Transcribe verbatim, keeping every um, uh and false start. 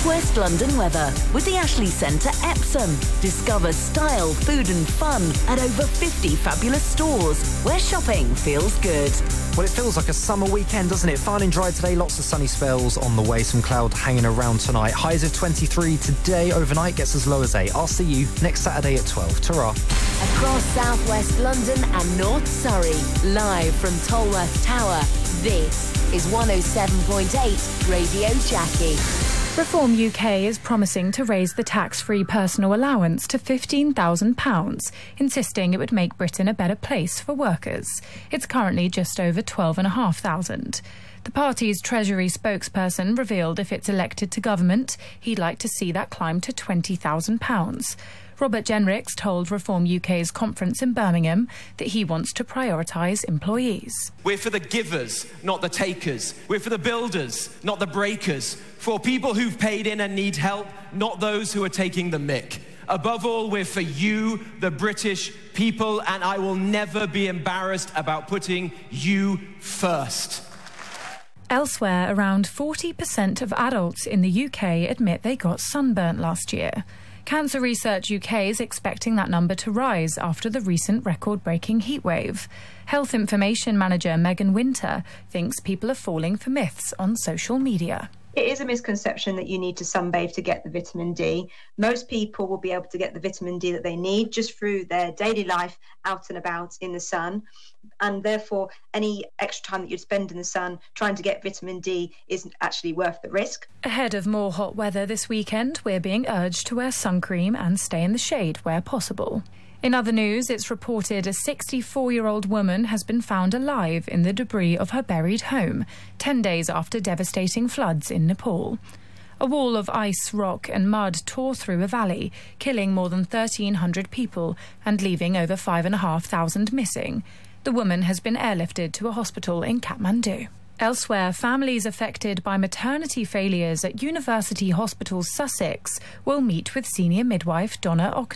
West London weather with the Ashley Centre Epsom. Discover style, food and fun at over fifty fabulous stores where shopping feels good. Well, it feels like a summer weekend, doesn't it? Fine and dry today, lots of sunny spells on the way, some cloud hanging around tonight. Highs of twenty-three today, overnight gets as low as eight. I'll see you next Saturday at twelve. Ta-ra. Across South West London and North Surrey, live from Tolworth Tower, this is one oh seven point eight Radio Jackie. Reform U K is promising to raise the tax-free personal allowance to fifteen thousand pounds, insisting it would make Britain a better place for workers. It's currently just over twelve thousand five hundred. The party's Treasury spokesperson revealed if it's elected to government, he'd like to see that climb to twenty thousand pounds. Robert Jenricks told Reform U K's conference in Birmingham that he wants to prioritise employees. We're for the givers, not the takers. We're for the builders, not the breakers. For people who've paid in and need help, not those who are taking the mick. Above all, we're for you, the British people, and I will never be embarrassed about putting you first. Elsewhere, around forty percent of adults in the U K admit they got sunburnt last year. Cancer Research U K is expecting that number to rise after the recent record-breaking heatwave. Health Information Manager Megan Winter thinks people are falling for myths on social media. It is a misconception that you need to sunbathe to get the vitamin D. Most people will be able to get the vitamin D that they need just through their daily life out and about in the sun. And therefore, any extra time that you'd spend in the sun trying to get vitamin D isn't actually worth the risk. Ahead of more hot weather this weekend, we're being urged to wear sun cream and stay in the shade where possible. In other news, it's reported a sixty-four-year-old woman has been found alive in the debris of her buried home, ten days after devastating floods in Nepal. A wall of ice, rock and mud tore through a valley, killing more than thirteen hundred people and leaving over five thousand five hundred missing. The woman has been airlifted to a hospital in Kathmandu. Elsewhere, families affected by maternity failures at University Hospitals Sussex will meet with senior midwife Donna Ock.